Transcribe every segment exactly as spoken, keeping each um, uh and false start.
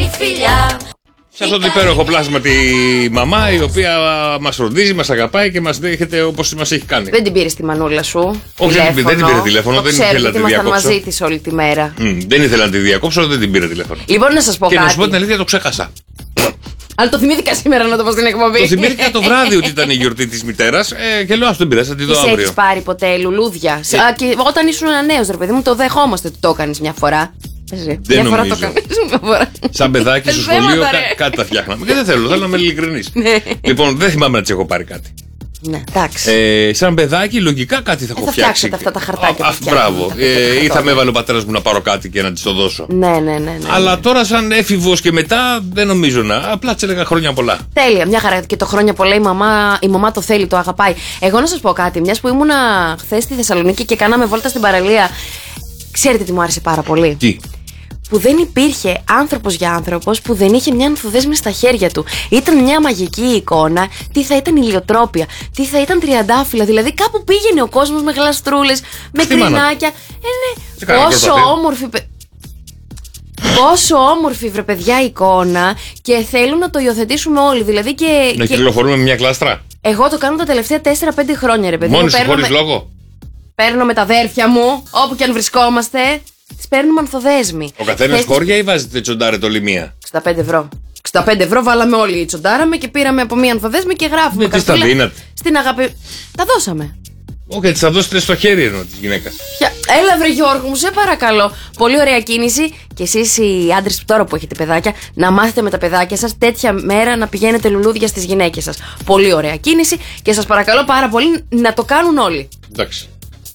φιλιά. Σε αυτό το υπέροχο πλάσμα τη μαμά, η οποία μας φροντίζει, μας αγαπάει και μας δέχεται όπως μας έχει κάνει. Δεν την πήρε τη μανούλα σου? Όχι, δεν την πήρε τηλέφωνο, δεν ήθελα να τη διακόψω. Ήμασταν μαζί της όλη τη μέρα. Mm, δεν ήθελα να τη διακόψω, δεν την πήρε τηλέφωνο. Λοιπόν, να σας πω και κάτι. να σου πω την αλήθεια, το ξέχασα. Αλλά το θυμήθηκα σήμερα να το πω στην εκπομπή. Το θυμήθηκα το βράδυ ότι ήταν η γιορτή της μητέρας ε, και λέω ας τον πειράζει, θα τη δω αύριο. Έχεις πάρει ποτέ λουλούδια? Ε. Α, και όταν ήσουν ένα νέος, ρε παιδί μου, το δεχόμαστε ότι το έκανες μια φορά. Εσύ, Δεν μια φορά νομίζω. το κάνεις, μια φορά. Σαν παιδάκι στο Θέματα, σχολείο ρε. κα, κάτι τα φτιάχναμε. Και δεν θέλω, θέλω να είμαι ειλικρινής. Ναι. Λοιπόν, δεν θυμάμαι να της έχω πάρει κάτι. Ναι, εντάξει. Ε, σαν παιδάκι, λογικά κάτι θα Ε, έχω θα φτιάξει. φτιάξετε αυτά τα χαρτάκια. Α, θα φτιάχνετε, μπράβο. τα Ε, ή θα χαρτάκια. με έβαλε ο πατέρας μου να πάρω κάτι και να της το δώσω. Ναι, ναι, ναι, ναι. Αλλά ναι. τώρα, σαν έφηβος και μετά, δεν νομίζω να. Απλά της έλεγα χρόνια πολλά. Τέλεια, μια χαρά. Και το χρόνια πολλά η μαμά, η μαμά το θέλει, το αγαπάει. Εγώ να σας πω κάτι. Μιας που ήμουνα χθες στη Θεσσαλονίκη και κάναμε βόλτα στην παραλία, ξέρετε τι μου άρεσε πάρα πολύ? Τι. Που δεν υπήρχε άνθρωπος για άνθρωπος που δεν είχε μια ανθοδέσμη στα χέρια του. Ήταν μια μαγική εικόνα. Τι θα ήταν ηλιοτρόπια, τι θα ήταν τριαντάφυλλα. Δηλαδή κάπου πήγαινε ο κόσμος με γλαστρούλες, με Στη μάνα κρινάκια. Ε, Σε ναι. κάνα Πόσο ακροπατία. όμορφη. παι- Πόσο όμορφη, βρε παιδιά, εικόνα, και θέλουν να το υιοθετήσουμε όλοι. Δηλαδή και. Να και... κυκλοφορούμε με μια κλάστρα. Εγώ το κάνω τα τελευταία τέσσερα πέντε χρόνια, ρε παιδί μου. Μόνη σου, Παίρνω χωρίς με- λόγο. Παίρνω με τα αδέρφια μου, όπου και αν βρισκόμαστε, τις παίρνουμε ανθοδέσμη. Ο καθένας Θες- χώρια ή βάζετε τσοντάρε το λιμία. εξήντα πέντε ευρώ. εξήντα πέντε ευρώ βάλαμε όλοι, τσοντάραμε και πήραμε από μία ανθοδέσμη και γράφουμε. Ναι, τι στα καρτούλα δίνατε? Στην αγάπη. Τα δώσαμε. Όχι, έτσι θα δώσετε στο χέρι ενώ της γυναίκας. Ποια- Έλα, βρε Γιώργο μου, σε παρακαλώ. Πολύ ωραία κίνηση. Και εσείς οι άντρες που τώρα που έχετε παιδάκια, να μάθετε με τα παιδάκια σας τέτοια μέρα να πηγαίνετε λουλούδια στις γυναίκες σας. Πολύ ωραία κίνηση και σας παρακαλώ πάρα πολύ να το κάνουν όλοι. Εντάξει.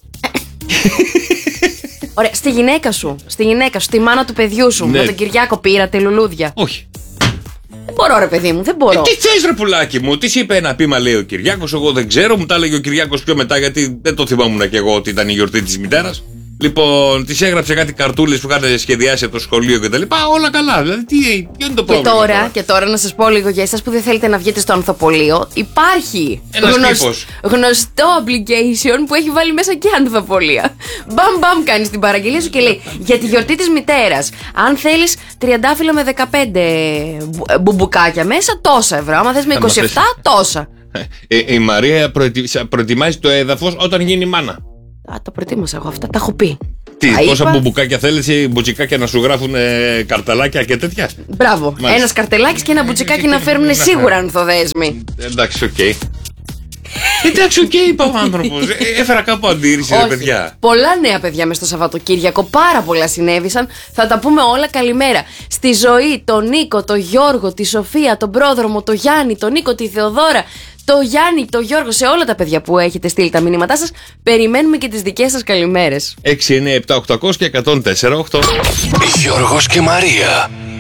Ωραία, στη γυναίκα σου, στη γυναίκα σου, στη μάνα του παιδιού σου, Ναι. με τον Κυριάκο πήρατε λουλούδια? Όχι. Δεν μπορώ, ρε παιδί μου, δεν μπορώ. Ε, τι θες ρε πουλάκι μου, τι σου είπε ένα πείμα, λέει ο Κυριάκος. Εγώ δεν ξέρω, μου τα έλεγε ο Κυριάκος πιο μετά, γιατί δεν το θυμάμουν κι εγώ ότι ήταν η γιορτή της μητέρας. Λοιπόν, της έγραψε κάτι καρτούλες που είχαν σχεδιάσει από το σχολείο κτλ. Όλα καλά. Δηλαδή, τι, ποιο είναι το Και πρόβλημα? τώρα, και τώρα να σας πω λίγο για εσάς που δεν θέλετε να βγείτε στο ανθοπολείο, υπάρχει Ένας τύπος. γνωστό application που έχει βάλει μέσα και ανθοπολία. Μπαμ μπαμ κάνεις την παραγγελία σου και λέει για τη γιορτή της μητέρας, αν θέλεις τριαντάφυλλο με δεκαπέντε μπου- μπουμπουκάκια μέσα, τόσα ευρώ. Άμα θες με Άμα είκοσι επτά, τόσα. Ε, η Μαρία προετοι- προετοιμάζει το έδαφος όταν γίνει μάνα. Α, το προτίμασα εγώ αυτά, τα έχω πει. Τι, Τα πόσα είπα. μπουμπουκάκια θέλεις ή μπουτσικάκια να σου γράφουν ε, καρταλάκια και τέτοια? Μπράβο. Μάλιστα. Ένα καρτελάκι και ένα μπουτσικάκι να φέρουν σίγουρα ανθοδέσμη. Εντάξει, οκ. Εντάξει, οκ, είπα ο άνθρωπος. Ε, Έφερα κάπου αντίρρηση, ρε Όχι. παιδιά. Πολλά νέα παιδιά μες στο Σαββατοκύριακο. Πάρα πολλά συνέβησαν. Θα τα πούμε όλα. Καλημέρα στη Ζωή, τον Νίκο, τον Γιώργο, τη Σοφία, τον Πρόδρομο, τον Γιάννη, τον Νίκο, τη Θεοδώρα, το Γιάννη, το Γιώργο, σε όλα τα παιδιά που έχετε στείλει τα μηνύματά σας. Περιμένουμε και τις δικές σας καλημέρες. έξι εννιά επτά οκτώ μηδέν μηδέν και εκατόν τέσσερα οκτώ. Γιώργος και Μαρία.